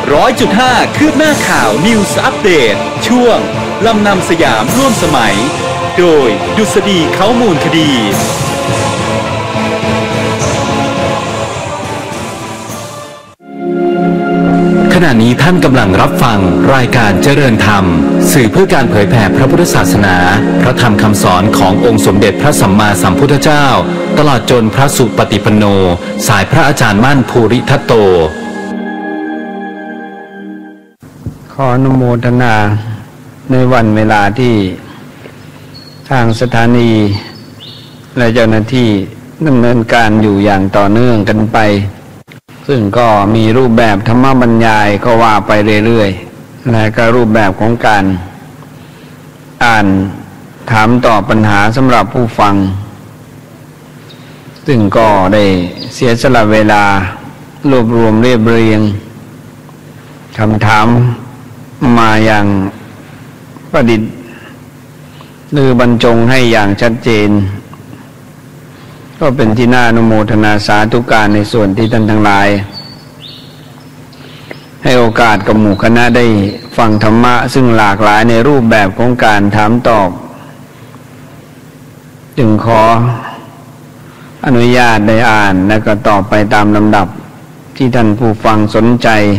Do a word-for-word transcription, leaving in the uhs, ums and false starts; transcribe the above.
ร้อยจุดห้าคืบหน้าข่าว News Update ช่วงลำนำสยามร่วมสมัยโดยดุษฎีเขามูลคดีขณะนี้ท่านกำลังรับฟังรายการเจริญธรรมสื่อเพื่อการเผยแผ่พระพุทธศาสนาพระธรรมคำสอนขององค์สมเด็จพระสัมมาสัมพุทธเจ้าตลอดจนพระสุปฏิปันโนสายพระอาจารย์มั่นภูริทัตโตขออนุโมทนาในวันเวลาที่ทางสถานีและเจ้าหน้าที่ดำเนินการอยู่อย่างต่อเนื่องกันไปซึ่งก็มีรูปแบบธรรมบรรยายก็ว่าไปเรื่อยๆและก็รูปแบบของการอ่านถามตอบปัญหาสำหรับผู้ฟังซึ่งก็ได้เสียสละเวลารวบรวมเรียบเรียงคำถามมาอย่างประดิษฐ์หรือบรรจงให้อย่างชัดเจนก็เป็นที่น่าอนุโมทนาสาธุการในส่วนที่ท่านทั้งหลายให้โอกาสกับหมู่คณะได้ฟังธรรมะซึ่งหลากหลายในรูปแบบของการถามตอบจึงขออนุญาตได้อ่านและก็ตอบไปตามลำดับที่ท่านผู้ฟังสนใจ